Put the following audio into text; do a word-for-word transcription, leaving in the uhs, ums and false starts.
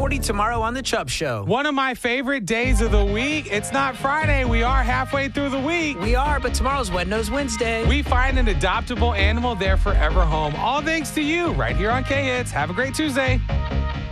forty tomorrow on The Chubb Show. One of my favorite days of the week. It's not Friday. We are halfway through the week. We are, but tomorrow's Wet Nose Wednesday. We find an adoptable animal, their forever home. All thanks to you right here on K-Hits. Have a great Tuesday.